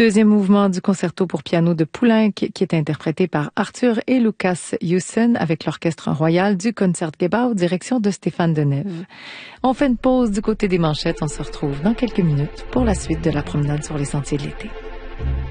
Deuxième mouvement du concerto pour piano de Poulenc qui est interprété par Arthur et Lucas Hewson avec l'Orchestre Royal du Concertgebouw, direction de Stéphane Denève. On fait une pause du côté des manchettes. On se retrouve dans quelques minutes pour la suite de la promenade sur les sentiers de l'été.